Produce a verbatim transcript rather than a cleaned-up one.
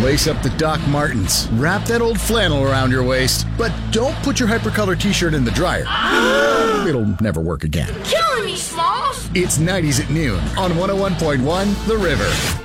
Lace up the Doc Martens. Wrap that old flannel around your waist. But don't put your Hypercolor t-shirt in the dryer. It'll never work again. Killing me, Smalls! It's nineties at noon on one oh one point one The River.